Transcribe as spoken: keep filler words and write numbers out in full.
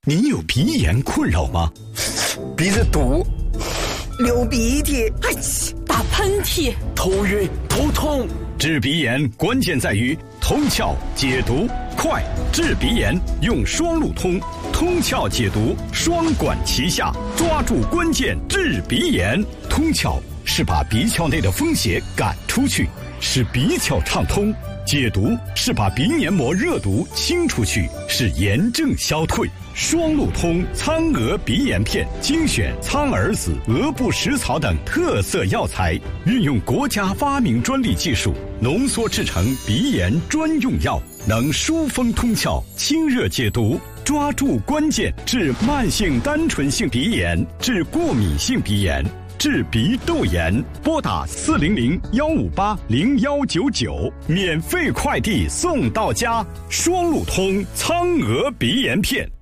你有鼻炎困扰吗？ 鼻子堵， 流鼻涕， 哎，打喷嚏， 头晕头痛。 治鼻炎关键在于通窍解毒快，治鼻炎用双路通，通窍解毒双管齐下，抓住关键治鼻炎。通窍是把鼻窍内的风邪赶出去，使鼻窍畅通；解毒是把鼻黏膜热毒清出去，使炎症消退。双路通苍蛾鼻炎片精选苍耳子、鹅不食草等特色药材，运用国家发明专利技术浓缩制成鼻炎专用药，能疏风通窍、清热解毒，抓住关键治慢性单纯性鼻炎、治过敏性鼻炎、治鼻窦炎。拨打四零零幺五八零幺九九，免费快递送到家。双路通苍蛾鼻炎片。